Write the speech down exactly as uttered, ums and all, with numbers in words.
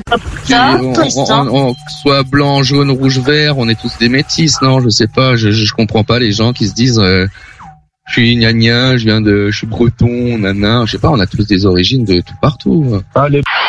Ça, on, on, on, on, soit blanc, jaune, rouge, vert, on est tous des métis, non? Je sais pas, je, je comprends pas les gens qui se disent euh, je suis gna gna, je viens de, je suis breton, nana, je sais pas, on a tous des origines de tout partout. Ah, les...